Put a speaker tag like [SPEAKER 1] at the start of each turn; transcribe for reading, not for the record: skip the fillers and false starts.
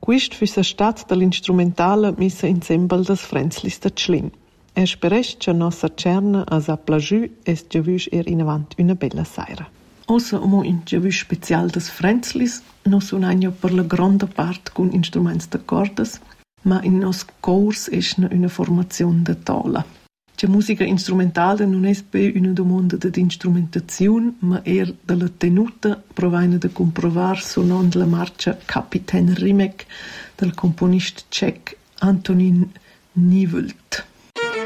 [SPEAKER 1] Quist füssa stat dall'instrumentala missa ensemble das Frenzlis da Tschlin. Sperest che nossa cerna as a plagiu es giavüs in avant una bella saira. Ossa omo in giavüs special das Frenzlis, no sunagno per la gronda part cun instruments da cordas, ma in nos cors esna una formazione da tola. La musica instrumentale non è più una domanda di instrumentazione, ma della tenuta proviene da comprovar suonando la marcia Kapitän Rimek del componista cec Antonín Nivelt.